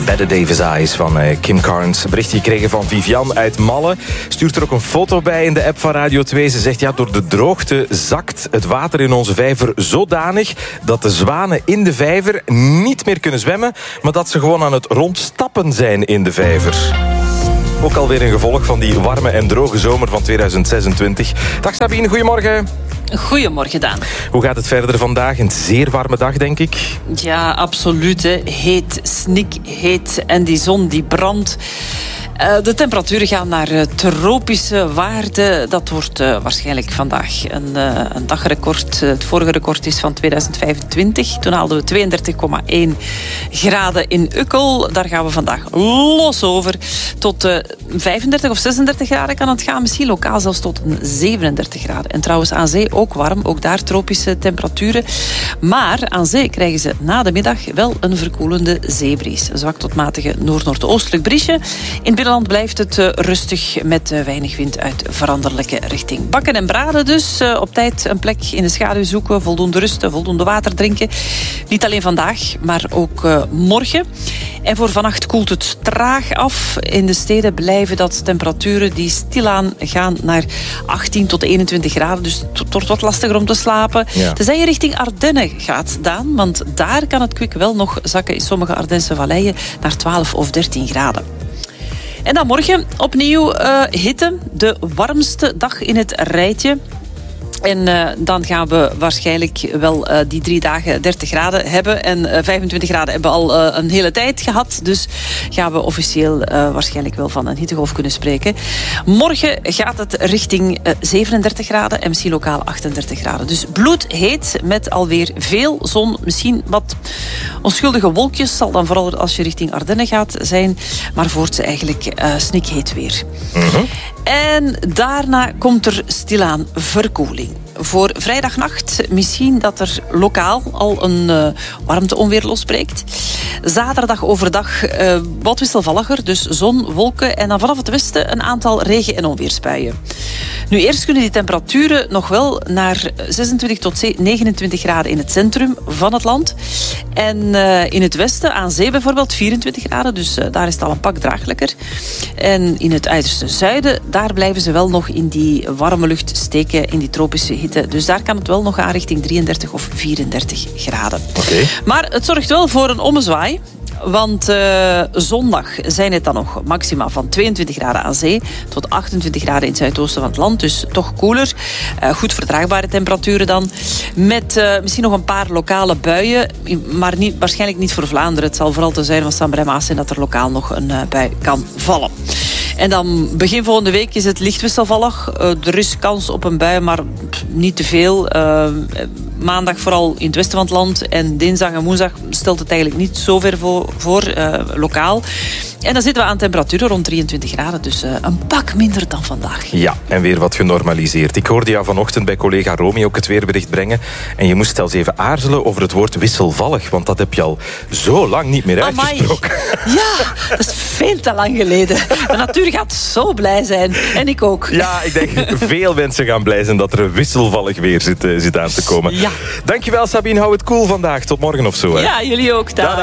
Better Davis Eyes van Kim Carnes. Een berichtje gekregen van Vivian uit Malle. Stuurt er ook een foto bij in de app van Radio 2. Ze zegt, door de droogte zakt het water in onze vijver zodanig dat de zwanen in de vijver niet meer kunnen zwemmen, maar dat ze gewoon aan het rondstappen zijn in de vijver. Ook alweer een gevolg van die warme en droge zomer van 2026. Dag Sabine, goedemorgen. Goedemorgen, Daan. Hoe gaat het verder vandaag? Een zeer warme dag, denk ik. Ja, absoluut. Heet, snikheet en die zon die brandt. De temperaturen gaan naar tropische waarden. Dat wordt waarschijnlijk vandaag een dagrecord. Het vorige record is van 2025. Toen haalden we 32,1 graden in Ukkel. Daar gaan we vandaag los over. Tot 35 of 36 graden kan het gaan. Misschien lokaal zelfs tot 37 graden. En trouwens aan zee ook warm. Ook daar tropische temperaturen. Maar aan zee krijgen ze na de middag wel een verkoelende zeebries. Een zwak tot matige noord-noordoostelijk briesje. In binnenland blijft het rustig met weinig wind uit veranderlijke richting. Bakken en braden dus. Op tijd een plek in de schaduw zoeken. Voldoende rusten, voldoende water drinken. Niet alleen vandaag, maar ook morgen. En voor vannacht koelt het traag af. In de steden blijven dat temperaturen die stilaan gaan naar 18 tot 21 graden. Dus het wordt wat lastiger om te slapen. Ja. Tenzij je richting Ardennen gaat, Daan. Want daar kan het kwik wel nog zakken in sommige Ardense valleien naar 12 of 13 graden. En dan morgen opnieuw hitte. De warmste dag in het rijtje. En dan gaan we waarschijnlijk wel die 3 dagen 30 graden hebben. En 25 graden hebben we al een hele tijd gehad. Dus gaan we officieel waarschijnlijk wel van een hittegolf kunnen spreken. Morgen gaat het richting 37 graden en misschien lokaal 38 graden. Dus bloedheet met alweer veel zon. Misschien wat onschuldige wolkjes. Zal dan vooral als je richting Ardennen gaat zijn. Maar voorts eigenlijk snikheet weer. Mm-hmm. En daarna komt er stilaan verkoeling. Voor vrijdagnacht misschien dat er lokaal al een warmteonweer losbreekt. Zaterdag overdag wat wisselvalliger, dus zon, wolken en dan vanaf het westen een aantal regen- en onweersbuien. Nu eerst kunnen die temperaturen nog wel naar 26 tot 29 graden in het centrum van het land. En in het westen, aan zee bijvoorbeeld, 24 graden, dus daar is het al een pak draaglijker. En in het uiterste zuiden, daar blijven ze wel nog in die warme lucht steken, in die tropische hitte. Dus daar kan het wel nog aan richting 33 of 34 graden. Okay. Maar het zorgt wel voor een ommezwaai. Want zondag zijn het dan nog maxima van 22 graden aan zee tot 28 graden in het zuidoosten van het land. Dus toch koeler. Goed verdraagbare temperaturen dan. Met misschien nog een paar lokale buien. Maar waarschijnlijk niet voor Vlaanderen. Het zal vooral ten zuiden van Sambre en Maas zijn dat er lokaal nog een bui kan vallen. En dan begin volgende week is het licht wisselvallig. Er is kans op een bui, maar niet te veel. Maandag vooral in het westen van het land. En dinsdag en woensdag stelt het eigenlijk niet zo ver voor lokaal. En dan zitten we aan temperaturen rond 23 graden. Dus een pak minder dan vandaag. Ja, en weer wat genormaliseerd. Ik hoorde jou vanochtend bij collega Romy ook het weerbericht brengen. En je moest zelfs even aarzelen over het woord wisselvallig. Want dat heb je al zo lang niet meer uitgesproken. Ja, dat is veel te lang geleden. De natuur gaat zo blij zijn. En ik ook. Ja, ik denk veel mensen gaan blij zijn dat er wisselvallig weer zit aan te komen. Ja. Dankjewel Sabine, hou het cool vandaag. Tot morgen of zo. Hè? Ja, jullie ook. Dag.